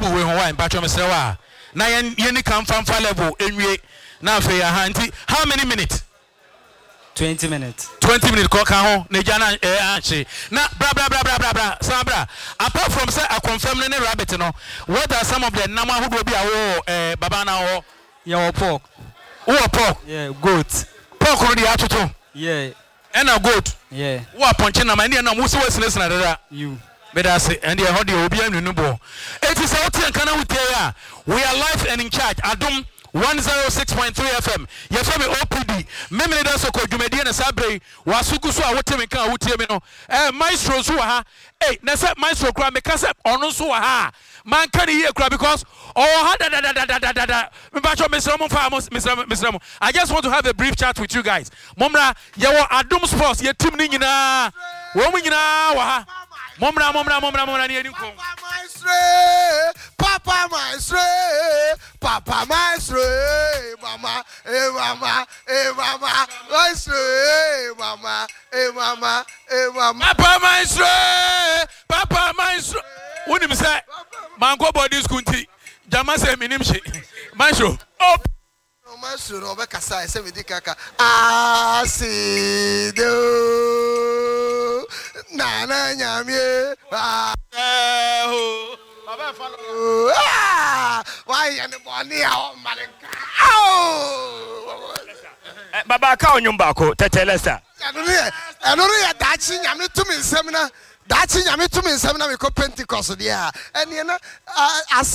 level we ho wine patcho me say wa na ye kan fanfa level enwie na afa ya hanti how many minutes 20 minutes 20 minutes ko kan ho na jana anchi na bra sabra apart from say I confirm ne rabbit no what are some of the nama hodo bi awo baba na ho yeah pork yeah goat pork no dey atoto yeah and a goat yeah wa ponche na ma ne na mo so wasine na dada you better say and the hodi obi anu bo it is out here kana wutia we are live and in charge Adom 106.3 FM your family OPD memele da so ko dwumadi na sabre wasugu so a wote me kan wotie me no maestro so ha na say maestro kra me ka say ono so ha man kan ye kra because ha da me ba cho mesramo I just want to have a brief chat with you guys momra ye wo Adom Sports ye team ni nyina wo mu nyina wa ha momra ni eni ko Papa maestro mama maestro mama papa maestro unim say mango body school nti jama say minim she maestro maestro no be kasa say me di kaka asido na nyamie baba follow why anybody how malenka baba ka onyumba ko tetelesa eno ya dachi nyame tumi nsem na me ko Pentecost dia ene na